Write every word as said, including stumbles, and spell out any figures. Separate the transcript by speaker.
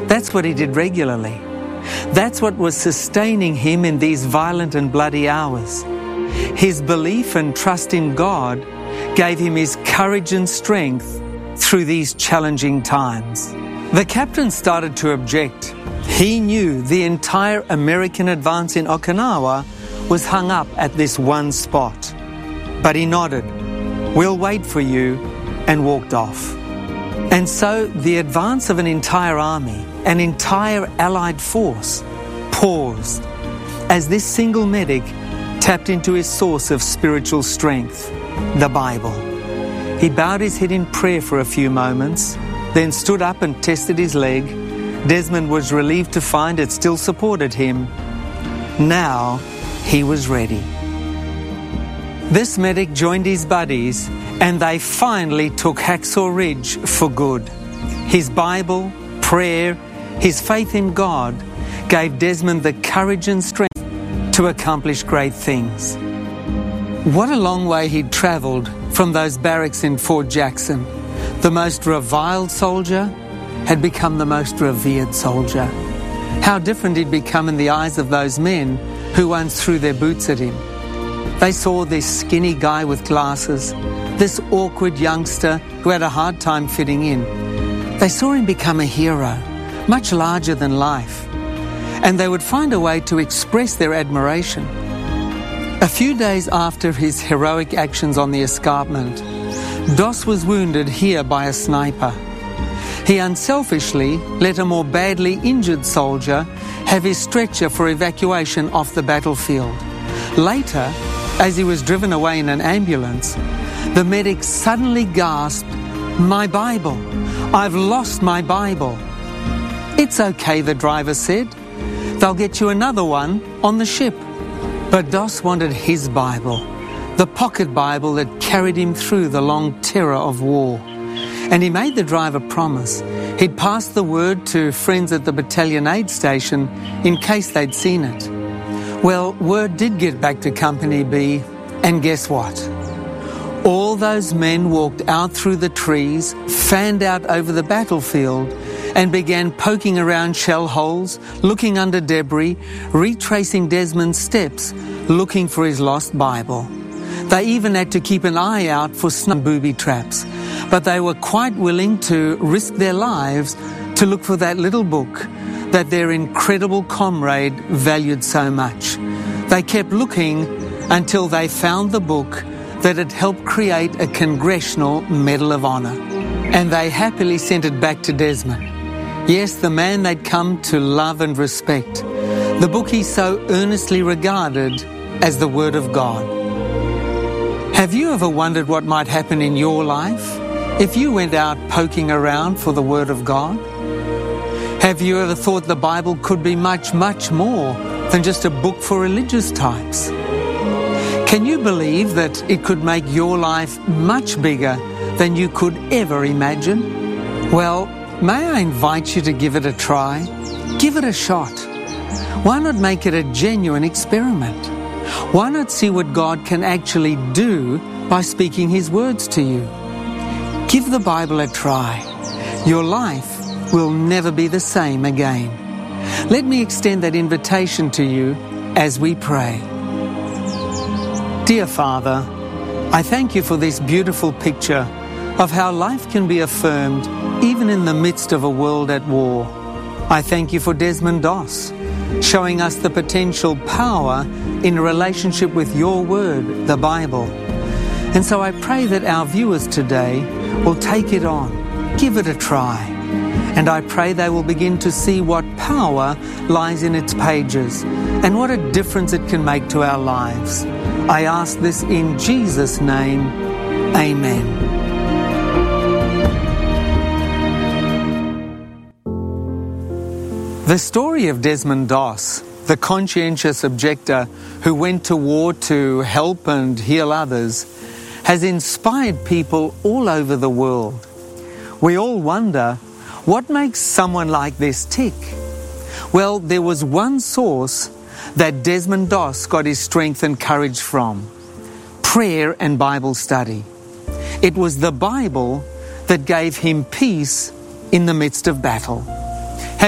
Speaker 1: That's what he did regularly. That's what was sustaining him in these violent and bloody hours. His belief and trust in God gave him his courage and strength through these challenging times. The captain started to object. He knew the entire American advance in Okinawa was hung up at this one spot. But he nodded, "We'll wait for you," and walked off. And so the advance of an entire army, an entire Allied force, paused as this single medic tapped into his source of spiritual strength, the Bible. He bowed his head in prayer for a few moments, then stood up and tested his leg. Desmond was relieved to find it still supported him. Now he was ready. This medic joined his buddies and they finally took Hacksaw Ridge for good. His Bible, prayer, his faith in God gave Desmond the courage and strength to accomplish great things. What a long way he'd travelled from those barracks in Fort Jackson. The most reviled soldier had become the most revered soldier. How different he'd become in the eyes of those men who once threw their boots at him. They saw this skinny guy with glasses, this awkward youngster who had a hard time fitting in. They saw him become a hero, much larger than life, and they would find a way to express their admiration. A few days after his heroic actions on the escarpment, Doss was wounded here by a sniper. He unselfishly let a more badly injured soldier have his stretcher for evacuation off the battlefield. Later, as he was driven away in an ambulance, the medic suddenly gasped, "My Bible! I've lost my Bible!" "It's okay," the driver said. "They'll get you another one on the ship." But Doss wanted his Bible, the pocket Bible that carried him through the long terror of war. And he made the driver promise he'd pass the word to friends at the battalion aid station in case they'd seen it. Well, word did get back to Company B, and guess what? All those men walked out through the trees, fanned out over the battlefield, and began poking around shell holes, looking under debris, retracing Desmond's steps, looking for his lost Bible. They even had to keep an eye out for snub booby traps, but they were quite willing to risk their lives to look for that little book that their incredible comrade valued so much. They kept looking until they found the book that had helped create a Congressional Medal of Honor. And they happily sent it back to Desmond. Yes, the man they'd come to love and respect. The book he so earnestly regarded as the Word of God. Have you ever wondered what might happen in your life if you went out poking around for the Word of God? Have you ever thought the Bible could be much, much more than just a book for religious types? Can you believe that it could make your life much bigger than you could ever imagine? Well, may I invite you to give it a try? Give it a shot. Why not make it a genuine experiment? Why not see what God can actually do by speaking His words to you? Give the Bible a try. Your life will never be the same again. Let me extend that invitation to you as we pray. Dear Father, I thank you for this beautiful picture of how life can be affirmed even in the midst of a world at war. I thank you for Desmond Doss, showing us the potential power in a relationship with your word, the Bible. And so I pray that our viewers today will take it on, give it a try. And I pray they will begin to see what power lies in its pages and what a difference it can make to our lives. I ask this in Jesus' name. Amen. The story of Desmond Doss, the conscientious objector who went to war to help and heal others, has inspired people all over the world. We all wonder, what makes someone like this tick? Well, there was one source that Desmond Doss got his strength and courage from: prayer and Bible study. It was the Bible that gave him peace in the midst of battle.